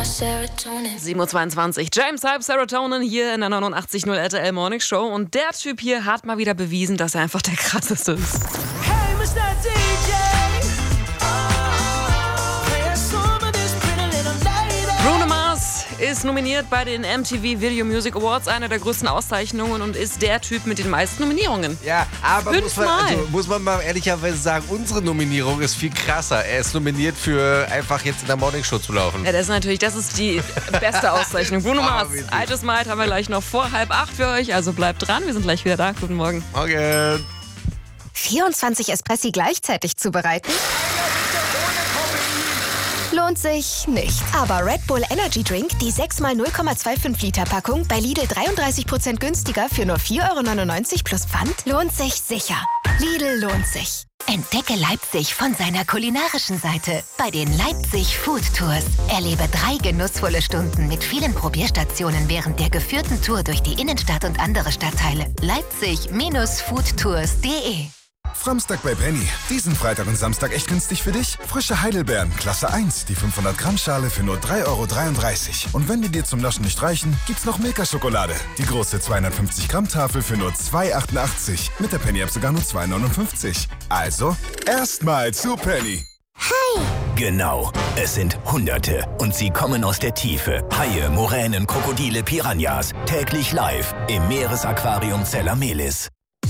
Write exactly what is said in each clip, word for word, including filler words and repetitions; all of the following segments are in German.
sieben Uhr zweiundzwanzig. James Hype, Serotonin hier in der neunundachtzig Komma null R T L Morning Show. Und der Typ hier hat mal wieder bewiesen, dass er einfach der krasseste ist. Hey, Mister D J. Bruno Mars ist nominiert bei den M T V Video Music Awards, einer der größten Auszeichnungen, und ist der Typ mit den meisten Nominierungen. Ja, aber muss man, Fünfmal. also, muss man mal ehrlicherweise sagen, unsere Nominierung ist viel krasser. Er ist nominiert für einfach jetzt in der Morning Show zu laufen. Ja, das ist natürlich, das ist die beste Auszeichnung. Bruno Mars, wie süß. altes Maid haben wir gleich noch vor halb acht für euch, also bleibt dran, wir sind gleich wieder da. Guten Morgen. Morgen. vierundzwanzig Espressi gleichzeitig zubereiten? Lohnt sich nicht. Aber Red Bull Energy Drink, die sechs mal null Komma fünfundzwanzig Liter Packung, bei Lidl dreiunddreißig Prozent günstiger für nur vier Euro neunundneunzig plus Pfand, lohnt sich sicher. Lidl lohnt sich. Entdecke Leipzig von seiner kulinarischen Seite bei den Leipzig Food Tours. Erlebe drei genussvolle Stunden mit vielen Probierstationen während der geführten Tour durch die Innenstadt und andere Stadtteile. Leipzig Foodtours punkt de. Samstag bei Penny. Diesen Freitag und Samstag echt günstig für dich? Frische Heidelbeeren, Klasse eins, die fünfhundert Gramm Schale für nur drei Euro dreiunddreißig. Und wenn die dir zum Naschen nicht reichen, gibt's noch Milka-Schokolade. Die große zweihundertfünfzig Gramm Tafel für nur zwei Euro achtundachtzig. Mit der Penny-App sogar nur zwei Euro neunundfünfzig. Also, erstmal zu Penny. Genau, es sind Hunderte und sie kommen aus der Tiefe. Haie, Moränen, Krokodile, Piranhas. Täglich live im Meeresaquarium Zellamelis.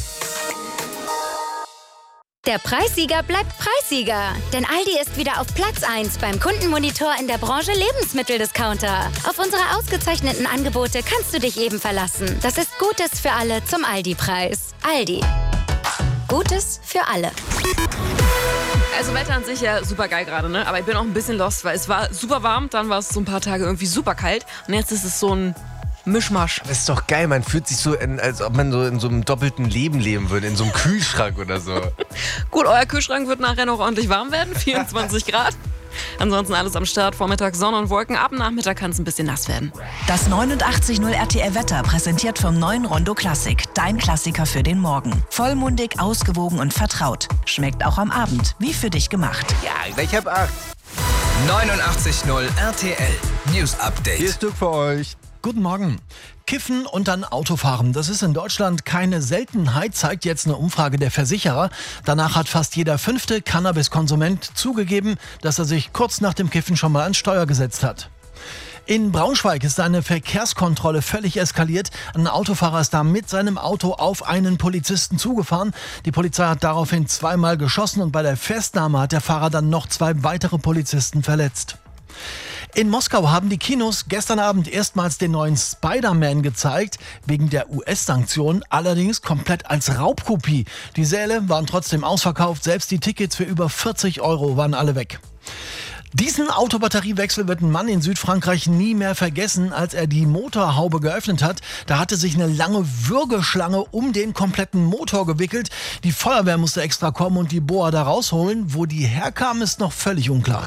Der Preissieger bleibt Preissieger. Denn Aldi ist wieder auf Platz eins beim Kundenmonitor in der Branche Lebensmitteldiscounter. Auf unsere ausgezeichneten Angebote kannst du dich eben verlassen. Das ist Gutes für alle zum Aldi-Preis. Aldi. Gutes für alle. Also Wetter an sich ja super geil gerade, ne? Aber ich bin auch ein bisschen lost, weil es war super warm, dann war es so ein paar Tage irgendwie super kalt und jetzt ist es so ein Mischmasch. Das ist doch geil, man fühlt sich so, in, als ob man so in so einem doppelten Leben leben würde, in so einem Kühlschrank oder so. Gut, euer Kühlschrank wird nachher noch ordentlich warm werden, vierundzwanzig Grad. Ansonsten alles am Start, Vormittag Sonne und Wolken, ab Nachmittag kann es ein bisschen nass werden. Das neunundachtzig Komma null R T L Wetter präsentiert vom neuen Rondo Classic. Dein Klassiker für den Morgen. Vollmundig, ausgewogen und vertraut. Schmeckt auch am Abend, wie für dich gemacht. Ja, ich hab acht. neunundachtzig Komma null R T L News Update. Hier ist Stück für euch. Guten Morgen. Kiffen und dann Autofahren. Das ist in Deutschland keine Seltenheit, zeigt jetzt eine Umfrage der Versicherer. Danach hat fast jeder fünfte Cannabis-Konsument zugegeben, dass er sich kurz nach dem Kiffen schon mal ans Steuer gesetzt hat. In Braunschweig ist eine Verkehrskontrolle völlig eskaliert. Ein Autofahrer ist da mit seinem Auto auf einen Polizisten zugefahren. Die Polizei hat daraufhin zweimal geschossen und bei der Festnahme hat der Fahrer dann noch zwei weitere Polizisten verletzt. In Moskau haben die Kinos gestern Abend erstmals den neuen Spider-Man gezeigt, wegen der U S-Sanktionen, allerdings komplett als Raubkopie. Die Säle waren trotzdem ausverkauft, selbst die Tickets für über vierzig Euro waren alle weg. Diesen Autobatteriewechsel wird ein Mann in Südfrankreich nie mehr vergessen, als er die Motorhaube geöffnet hat. Da hatte sich eine lange Würgeschlange um den kompletten Motor gewickelt. Die Feuerwehr musste extra kommen und die Boa da rausholen. Wo die herkam, ist noch völlig unklar.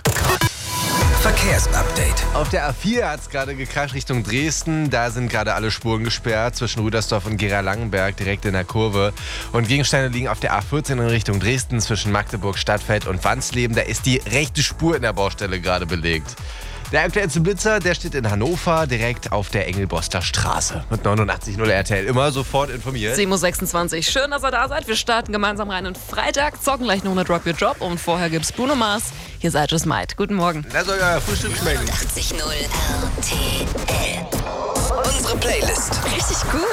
Verkehrsupdate. Auf der A vier hat es gerade gekrascht Richtung Dresden. Da sind gerade alle Spuren gesperrt zwischen Rüdersdorf und Gera-Langenberg direkt in der Kurve. Und Gegensteine liegen auf der A vierzehn in Richtung Dresden zwischen Magdeburg, Stadtfeld und Wansleben. Da ist die rechte Spur in der Baustelle gerade belegt. Der aktuellste Blitzer, der steht in Hannover, direkt auf der Engelboster Straße. Mit neunundachtzig Komma null R T L. Immer sofort informiert. sieben Uhr sechsundzwanzig. Schön, dass ihr da seid. Wir starten gemeinsam rein in Freitag, zocken gleich noch eine Drop Your Job und vorher gibt's Bruno Mars. Hier ist I Just Might. Guten Morgen. Das soll ja Frühstück schmecken. neunundachtzig Komma null R T L. Unsere Playlist. Richtig gut.